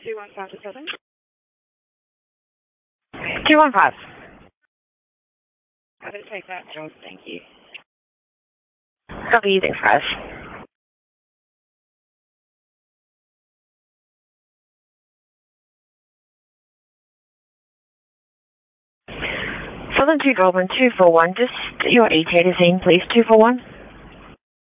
215 to 7. 215. I will take that, John. Thank you. Copy, thanks, guys. Southern 2 Goldman 241, just your ETA to scene, please, 241.